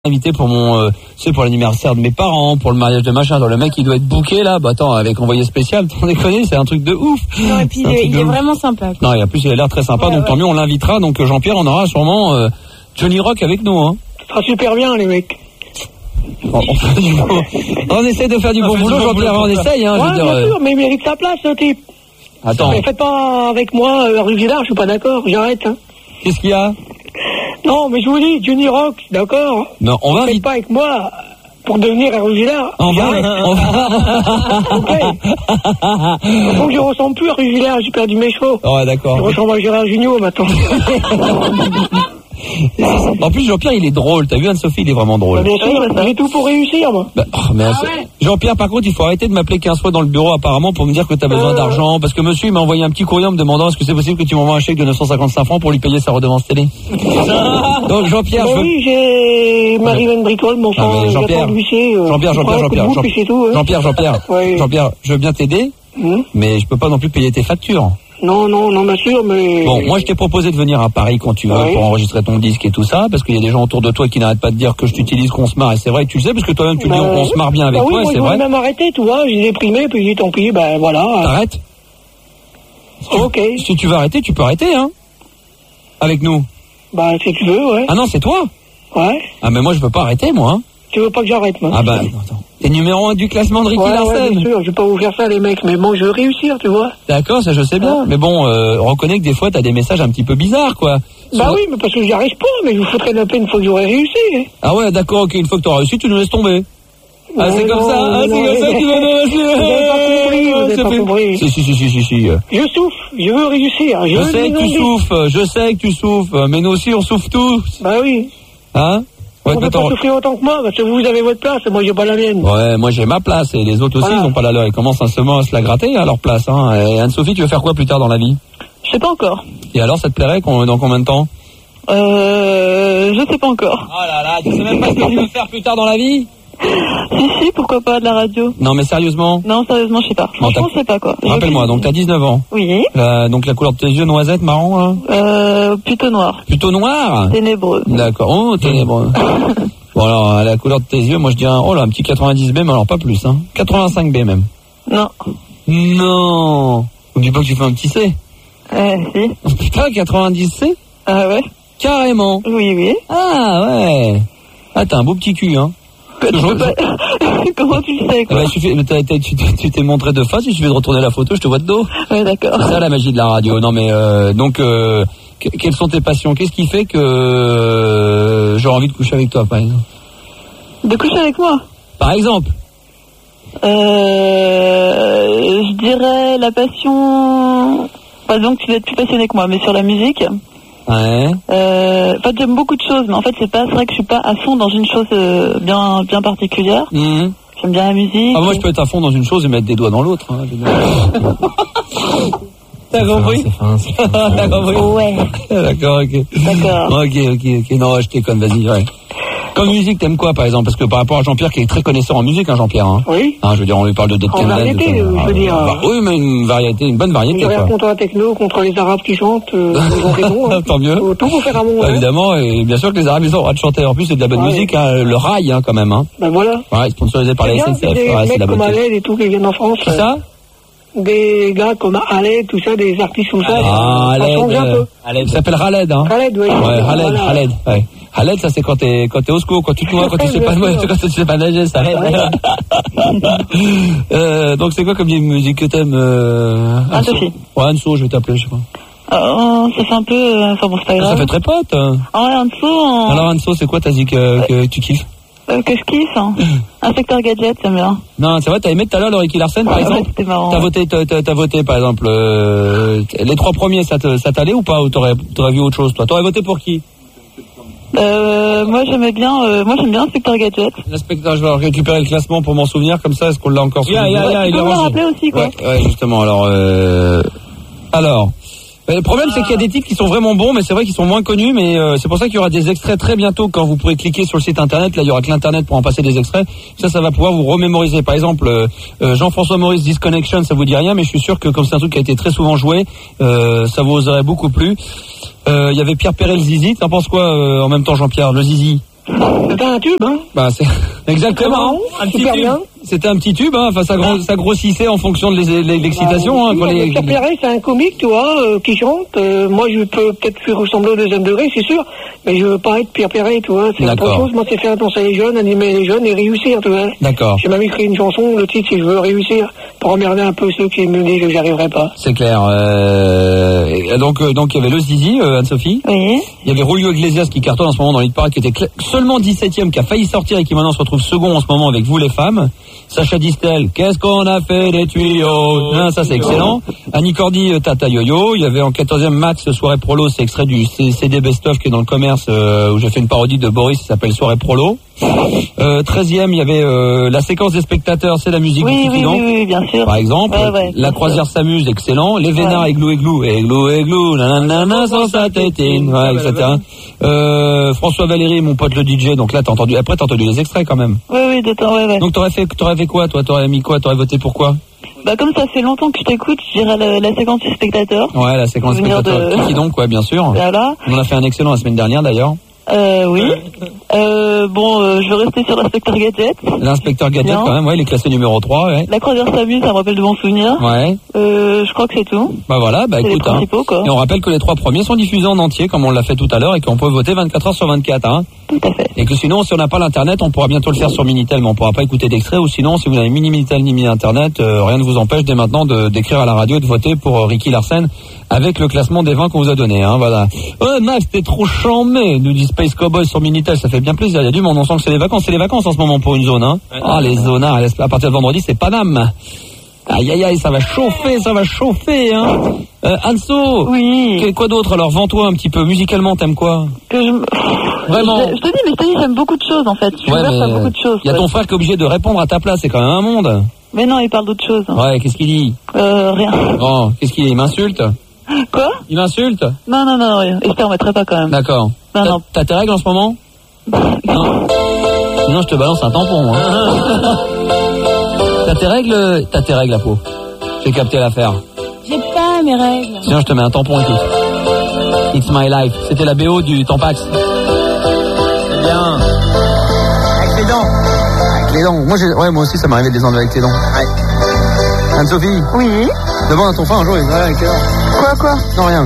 invité pour mon pour l'anniversaire de mes parents, pour le mariage de machin. Alors, le mec il doit être booké là, bah attends, avec envoyé spécial, t'en déconnes, c'est un truc de ouf. Non, et puis il est vraiment sympa, quoi. Non, et en plus il a l'air très sympa, donc tant mieux, on l'invitera. Donc Jean-Pierre, on aura sûrement Johnny Rock avec nous, hein. Ça sera super bien, les mecs. On essaie de faire du bon boulot, Jean-Pierre, on essaye, hein. Ouais, je veux dire, bien sûr, mais il mérite sa place, ce type. Attends, Mais faites pas avec moi, rue Villard, je suis pas d'accord, j'arrête, hein. qu'est-ce qu'il y a? Non, mais je vous dis, Johnny Rock, d'accord. Non, on va Faites pas avec moi pour devenir rue Villard. On va. Ok. Faut que je ressemble plus à rue Villard, j'ai perdu mes chevaux. Ouais, d'accord. Je ressemble à Gérard Jugnot maintenant. En plus, Jean-Pierre, il est drôle. T'as vu, Anne-Sophie, il est vraiment drôle. Bien sûr, j'ai tout pour réussir, moi. Bah, Jean-Pierre, par contre, il faut arrêter de m'appeler 15 fois dans le bureau apparemment pour me dire que t'as besoin d'argent, parce que monsieur il m'a envoyé un petit courrier en me demandant est-ce que c'est possible que tu m'envoies un chèque de 955 francs pour lui payer sa redevance télé. Donc Jean-Pierre, Oui, j'ai Marie-Hélène Bricole, mon Ah, mais sang, Jean-Pierre, Jean-Pierre, je veux bien t'aider, mais je peux pas non plus payer tes factures. Non, bien sûr, mais... Bon, moi je t'ai proposé de venir à Paris quand tu veux pour enregistrer ton disque et tout ça, parce qu'il y a des gens autour de toi qui n'arrêtent pas de dire que je t'utilise, qu'on se marre, et c'est vrai que tu le sais, parce que toi-même tu le dis, on se marre bien avec toi, oui, et c'est moi, vrai. je voulais même arrêter, tu vois, j'ai déprimé, puis j'ai dit tant pis, ben voilà. T'arrêtes? Ok. Si tu veux arrêter, tu peux arrêter, hein. Avec nous. Bah, si tu veux, ouais. Ah non, c'est toi? Ouais. Ah mais moi je peux pas arrêter, moi, hein. Tu veux pas que j'arrête, moi? Ah bah, attends. T'es numéro 1 du classement de Ricky Larson. Ouais, bien sûr, je vais pas vous faire ça, les mecs, mais bon, je veux réussir, tu vois. D'accord, ça je sais bien. Mais bon, reconnais que des fois t'as des messages un petit peu bizarres, quoi. Bah oui, mais parce que j'y arrive pas, mais je vous foutrais la peine une fois que j'aurais réussi. Hein. Ah ouais, d'accord, ok, une fois que t'auras réussi, tu nous laisses tomber. Ah, c'est comme ça, c'est comme ça que tu vas nous laisser. Vous avez pas compris. Si. Je souffre, je veux réussir. Je sais que tu souffres, mais nous aussi on souffre tous. Bah oui. Hein? Ouais, on peut pas souffrir autant que moi, parce que vous avez votre place, et moi j'ai pas la mienne. Ouais, moi j'ai ma place, et les autres aussi, ils ont pas la leur. Ils commencent seulement à se la gratter à leur place, hein. Et Anne-Sophie, tu veux faire quoi plus tard dans la vie? Je sais pas encore. Et alors, ça te plairait dans combien de temps? Je sais pas encore. Oh là là, tu sais même pas ce que tu veux faire plus tard dans la vie? Si, pourquoi pas de la radio? Non, mais sérieusement? Non, sérieusement, je sais pas. Franchement, je sais pas, quoi. Rappelle-moi, donc t'as 19 ans. Oui. Donc la couleur de tes yeux, noisette, marron, là? Plutôt noir. Plutôt noir? Ténébreux. D'accord. Oh, ténébreux. Bon, alors, à la couleur de tes yeux, moi je dis un petit 90B, mais alors pas plus, hein. 85B même. Non. Non. N'oublie pas que tu fais un petit C. Si. Oh, putain, 90C? Ah ouais? Carrément. Oui. Ah ouais. Ah, t'as un beau petit cul, hein. Comment tu le sais, quoi? Tu t'es montré de face, il suffit de retourner la photo, je te vois de dos. Ouais, d'accord. C'est ça la magie de la radio. Non mais donc quelles sont tes passions? Qu'est-ce qui fait que j'aurais envie de coucher avec toi, par exemple? De coucher avec moi? Par exemple? Je dirais la passion... Pas donc tu vas être plus passionné que moi, mais sur la musique. Ouais. En fait, j'aime beaucoup de choses, mais en fait, c'est vrai que je suis pas à fond dans une chose bien particulière. J'aime bien la musique. Ah, moi, je peux être à fond dans une chose et mettre des doigts dans l'autre. Hein, T'as compris? T'as compris? Ouais. D'accord, ok. D'accord. Ok. Non, je déconne, vas-y, ouais. Comme musique, t'aimes quoi, par exemple? Parce que par rapport à Jean-Pierre, qui est très connaisseur en musique, hein, Jean-Pierre, hein. Oui. Hein, je veux dire, on lui parle de Dead Kennedy. En variété, je veux dire. Oui, mais une bonne variété, j'ai rien quoi. contre la techno, contre les Arabes qui chantent, ils ont raison. Hein. Tant mieux. Tout pour faire un bon. Évidemment, et bien sûr que les Arabes, ils ont le droit de chanter. En plus, c'est de la bonne musique, hein, le rail, hein, quand même, hein. Ben voilà. Ouais, sponsorisé par la SNCF. C'est des Ouais, c'est mecs la comme bonne Aled et tout qui viennent en France. Qui ça? Des gars comme Aled, tout ça, des artistes comme ça. Ah, ça change un peu. Aled, ça s'appelle Khaled, hein. Khaled, oui. Ouais, Khaled, ouais. Khaled, ça c'est quand t'es au secours, quand tu te noies, quand tu sais pas nager, ça aide. Donc c'est quoi comme musique que t'aimes, Anne-Sophie. Ouais, Anso, je vais t'appeler, je sais pas. Ça fait un peu, enfin bon, c'est pas grave. Ça fait très pote. Alors Anso, c'est quoi ta zik que tu kiffes? Que je kiffe, hein. Inspecteur Gadget, j'aime bien. Non, c'est vrai, t'as aimé tout à l'heure le Ricky Larson, par exemple? Ouais, c'était marrant. T'as voté, par exemple, les 3 premiers, ça t'allait ou pas? Ou t'aurais vu autre chose, toi? T'aurais voté pour qui? Moi j'aime bien Inspecteur Gadget. L'inspecteur, je vais récupérer le classement pour m'en souvenir, comme ça, est-ce qu'on l'a encore souvenir? Tu peux me le rappeler aussi, quoi. Ouais, justement, alors, le problème, c'est qu'il y a des titres qui sont vraiment bons, mais c'est vrai qu'ils sont moins connus, mais c'est pour ça qu'il y aura des extraits très bientôt quand vous pourrez cliquer sur le site internet. Là, il y aura que l'internet pour en passer des extraits. Ça va pouvoir vous remémoriser. Par exemple, Jean-François Maurice Disconnection, ça vous dit rien, mais je suis sûr que comme c'est un truc qui a été très souvent joué, ça vous aurait beaucoup plu. Il y avait Pierre Perret, le Zizi. T'en penses quoi en même temps, Jean-Pierre, le Zizi? C'était un tube, hein. Bah, c'est exactement. Un petit tube. Bien. C'était un petit tube, hein. Enfin, ça grossissait en fonction de l'excitation, hein. Pierre Perret, c'est un comique, tu vois, qui chante. Moi, je peux peut-être faire ressembler au deuxième degré, c'est sûr. Mais je veux pas être Pierre Perret, tu vois. C'est autre chose. Moi, c'est faire penser les jeunes, animer les jeunes et réussir, tu vois. D'accord. J'ai même écrit une chanson, le titre, c'est Je veux réussir, pour emmerder un peu ceux qui me disent que j'y arriverai pas. C'est clair. Donc, il y avait le Zizi, Anne-Sophie. Oui. Il y avait Julio Iglesias qui cartonne en ce moment dans l'hit parade, qui était seulement 17e, qui a failli sortir et qui maintenant se retrouve second en ce moment avec Vous les femmes. Sacha Distel, qu'est-ce qu'on a fait des tuyaux, ça c'est excellent. Annie Cordy, Tata Yo-Yo. Il y avait en 14e Max, Soirée Prolo, c'est extrait du CD Best of qui est dans le commerce, où j'ai fait une parodie de Boris qui s'appelle Soirée Prolo. 13e, il y avait la séquence des spectateurs, c'est la musique du Kikidon. Oui, bien sûr. Par exemple, La Croisière s'amuse, excellent. Les Vénards, Églou, nanana, sans sa tétine, etc. François Valéry, mon pote le DJ, donc là t'as entendu les extraits quand même. Oui, de temps, ouais. Donc t'aurais fait quoi, toi? T'aurais mis quoi? T'aurais voté pour quoi? Bah, comme ça fait longtemps que je t'écoute, je dirais la séquence du spectateur. Ouais, la séquence du spectateur. Kikidon, quoi, bien sûr. Voilà. On en a fait un excellent la semaine dernière d'ailleurs. Oui. Je vais rester sur l'inspecteur Gadget. L'inspecteur Gadget, quand même, ouais, il est classé numéro 3, ouais. La Croisière s'amuse, ça me rappelle de bons souvenirs. Ouais. Je crois que c'est tout. Bah voilà, écoute, hein. Quoi. Et on rappelle que les 3 premiers sont diffusés en entier, comme on l'a fait tout à l'heure, et qu'on peut voter 24 heures sur 24, hein. Tout à fait. Et que sinon, si on n'a pas l'internet, on pourra bientôt le faire sur Minitel, mais on pourra pas écouter d'extrait, ou sinon, si vous n'avez ni Minitel ni Internet, rien ne vous empêche dès maintenant d'écrire à la radio et de voter pour Ricky Larsen avec le classement des 20 qu'on vous a donné, hein, voilà. Ouais, Max, t'es trop charmé, nous dit Space Cowboy sur Minitel, ça fait bien plaisir, il y a du monde, on sent que c'est les vacances en ce moment pour une zone, hein. Les zonards, à partir de vendredi, c'est Paname. Aïe, ça va chauffer, hein. Anso. Oui. Quoi d'autre alors? Vends-toi un petit peu. Musicalement, t'aimes quoi? Vraiment. Je te dis, j'aime beaucoup de choses en fait. Je suis ouverte à beaucoup de choses. Il y a ton frère qui est obligé de répondre à ta place, c'est quand même un monde. Mais non, il parle d'autre chose. Hein. Ouais, qu'est-ce qu'il dit? Rien. Bon, qu'est-ce qu'il dit? Il m'insulte? Quoi? Il m'insulte? Non, rien. Et je te remettrai pas quand même. D'accord. Non. T'as tes règles en ce moment? Non. Sinon, je te balance un tampon, hein. T'as tes règles, la peau. J'ai capté l'affaire. J'ai pas mes règles. Sinon, je te mets un tampon, écoute. It's my life. C'était la BO du Tampax. C'est bien. Avec les dents. Moi aussi, ça m'arrivait de les enlever avec les dents. Ouais. Anne-Sophie. Oui. Demande à ton frère un jour, il va avec les dents. Quoi? Non, rien.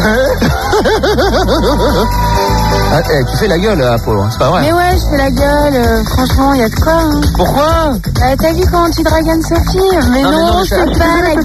Tu fais la gueule, Apollo, c'est pas vrai. Mais ouais, je fais la gueule, franchement, y a de quoi, hein. Pourquoi? T'as vu comment tu dragues Anne-Sophie? Mais non, c'est pas la